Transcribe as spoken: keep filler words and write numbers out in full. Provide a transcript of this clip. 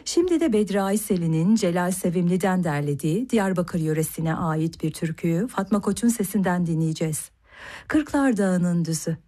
Şimdi de Bedri Aysel'in Celal Sevimli'den derlediği Diyarbakır yöresine ait bir türküyü Fatma Koç'un sesinden dinleyeceğiz. Kırklar Dağı'nın düzü.